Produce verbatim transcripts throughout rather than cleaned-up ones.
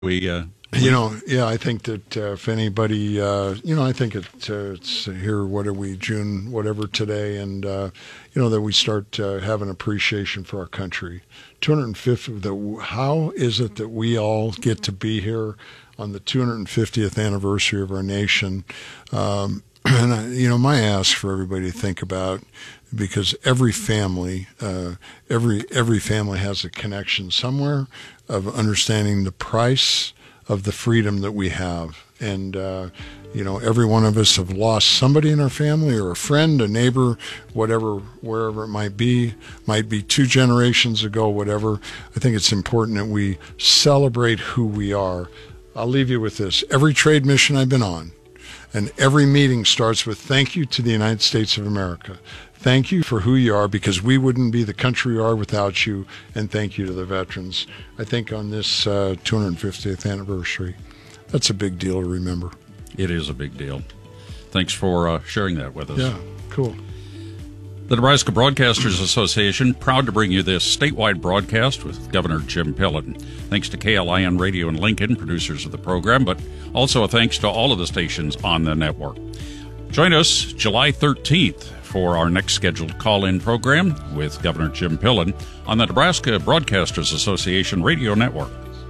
We, uh, you know, yeah, I think that uh, if anybody, uh, you know, I think it, uh, it's here, what are we, June, whatever today, and, uh, you know, that we start uh, having appreciation for our country. two hundred fifty, the, how is it that we all get to be here on the two hundred fiftieth anniversary of our nation? Um, and, I, you know, my ask for everybody to think about, because every family, uh, every every family has a connection somewhere of understanding the price of the freedom that we have. And, uh, you know, every one of us have lost somebody in our family, or a friend, a neighbor, whatever, wherever it might be, might be two generations ago, whatever. I think it's important that we celebrate who we are. I'll leave you with this. Every trade mission I've been on, and every meeting starts with thank you to the United States of America. Thank you for who you are, because we wouldn't be the country we are without you, and thank you to the veterans. I think on this uh, two hundred fiftieth anniversary, that's a big deal to remember. It is a big deal. Thanks for uh, sharing that with us. Yeah, cool. The Nebraska Broadcasters Association, proud to bring you this statewide broadcast with Governor Jim Pillen. Thanks to K L I N Radio in Lincoln, producers of the program, but also a thanks to all of the stations on the network. Join us July thirteenth for our next scheduled call-in program with Governor Jim Pillen on the Nebraska Broadcasters Association Radio Network.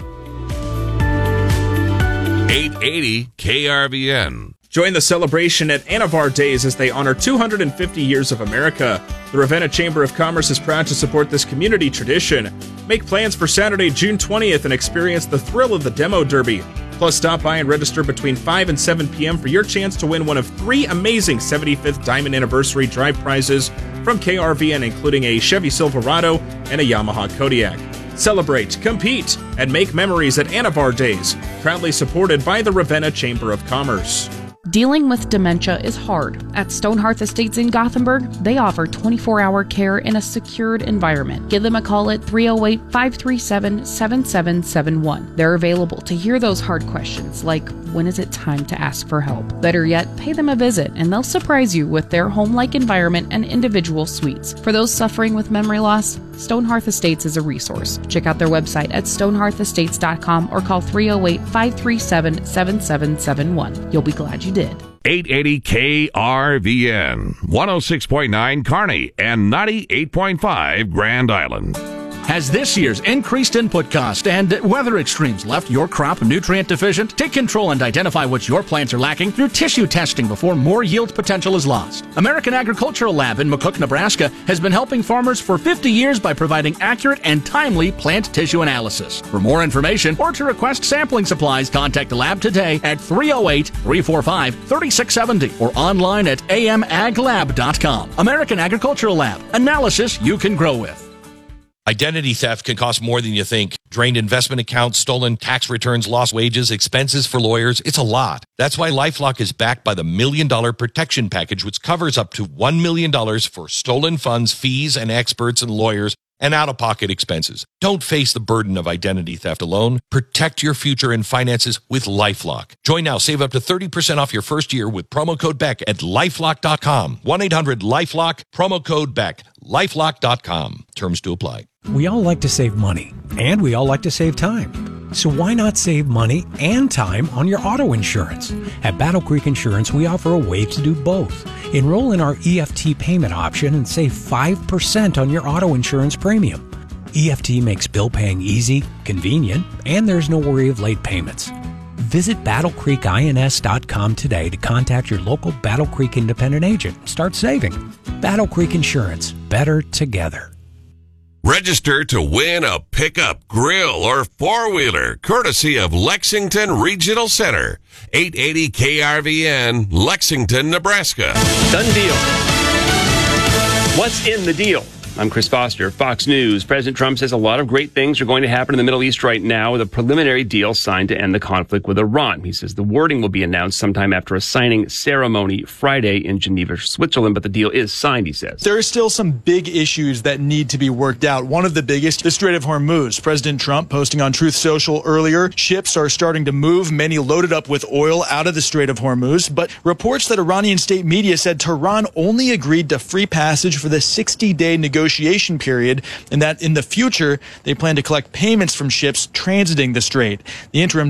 eight eighty K R V N. Join the celebration at Anavar Days as they honor two hundred fifty years of America. The Ravenna Chamber of Commerce is proud to support this community tradition. Make plans for Saturday, June twentieth and experience the thrill of the Demo Derby. Plus, stop by and register between five and seven p.m. for your chance to win one of three amazing seventy-fifth Diamond Anniversary Drive prizes from K R V N, including a Chevy Silverado and a Yamaha Kodiak. Celebrate, compete, and make memories at Anavar Days, proudly supported by the Ravenna Chamber of Commerce. Dealing with dementia is hard. At Stonehearth Estates in Gothenburg, they offer twenty-four hour care in a secured environment. Give them a call at three oh eight, five three seven, seven seven seven one. They're available to hear those hard questions like, when is it time to ask for help? Better yet, pay them a visit and they'll surprise you with their home-like environment and individual suites. For those suffering with memory loss, Stonehearth Estates is a resource. Check out their website at stonehearth estates dot com or call three oh eight, five three seven, seven seven seven one. You'll be glad you did. eight eighty K R V N, one oh six point nine Kearney and ninety-eight point five Grand Island. Has this year's increased input cost and weather extremes left your crop nutrient deficient? Take control and identify what your plants are lacking through tissue testing before more yield potential is lost. American Agricultural Lab in McCook, Nebraska has been helping farmers for fifty years by providing accurate and timely plant tissue analysis. For more information or to request sampling supplies, contact the lab today at three oh eight, three four five, three six seven zero or online at a m ag lab dot com. American Agricultural Lab. Analysis you can grow with. Identity theft can cost more than you think. Drained investment accounts, stolen tax returns, lost wages, expenses for lawyers. It's a lot. That's why LifeLock is backed by the Million Dollar Protection Package, which covers up to one million dollars for stolen funds, fees, and experts and lawyers, and out-of-pocket expenses. Don't face the burden of identity theft alone. Protect your future and finances with LifeLock. Join now. Save up to thirty percent off your first year with promo code Beck at lifelock dot com. one eight hundred lifelock, promo code Beck. lifelock dot com. Terms to apply. We all like to save money, and we all like to save time. So why not save money and time on your auto insurance? At Battle Creek Insurance, we offer a way to do both. Enroll in our E F T payment option and save five percent on your auto insurance premium. E F T makes bill paying easy, convenient, and there's no worry of late payments. Visit battle creek ins dot com today to contact your local Battle Creek independent agent and start saving. Battle Creek Insurance, better together. Register to win a pickup, grill, or four-wheeler, courtesy of Lexington Regional Center. eight eighty K R V N, Lexington, Nebraska. Done deal. What's in the deal? I'm Chris Foster, Fox News. President Trump says a lot of great things are going to happen in the Middle East right now with a preliminary deal signed to end the conflict with Iran. He says the wording will be announced sometime after a signing ceremony Friday in Geneva, Switzerland, but the deal is signed, he says. There are still some big issues that need to be worked out. One of the biggest, the Strait of Hormuz. President Trump posting on Truth Social earlier, ships are starting to move, many loaded up with oil out of the Strait of Hormuz, but reports that Iranian state media said Tehran only agreed to free passage for the sixty-day negotiation negotiation period, and that in the future they plan to collect payments from ships transiting the strait. The interim